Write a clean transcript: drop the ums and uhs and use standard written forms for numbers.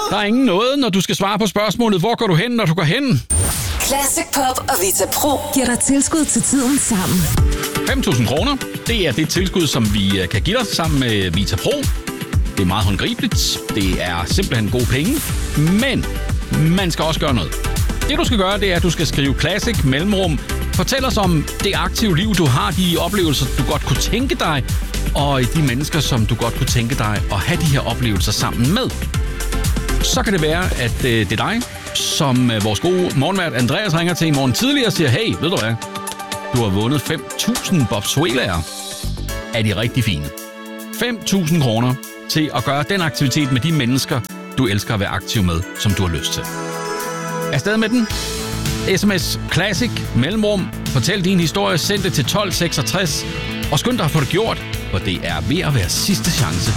Der er ingen noget, når du skal svare på spørgsmålet, hvor går du hen, når du går hen? Classic Pop og Vita Pro giver dig tilskud til tiden sammen. 5.000 kroner, det er det tilskud, som vi kan give dig sammen med Vita Pro. Det er meget håndgribeligt, det er simpelthen gode penge, men man skal også gøre noget. Det du skal gøre, det er, at du skal skrive Classic mellemrum. Fortæl os om det aktive liv, du har, de oplevelser, du godt kunne tænke dig, og de mennesker, som du godt kunne tænke dig at have de her oplevelser sammen med. Så kan det være, at det er dig, som vores gode morgenvært Andreas ringer til i morgen tidligere og siger, hey, ved du hvad? Du har vundet 5.000 bobsleddere. Er de rigtig fine? 5.000 kroner til at gøre den aktivitet med de mennesker, du elsker at være aktiv med, som du har lyst til. Afsted med den. SMS Classic mellemrum. Fortæl din historie. Send det til 1266. Og skynd dig at få det gjort, for det er ved at være sidste chance